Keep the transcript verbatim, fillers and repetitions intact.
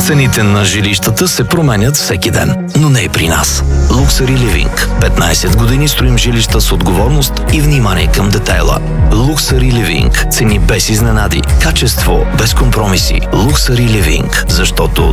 Цените на жилищата се променят всеки ден, но не и при нас. Luxury Living. петнайсет години строим жилища с отговорност и внимание към детайла. Luxury Living. Цени без изненади. Качество без компромиси. Luxury Living. Защото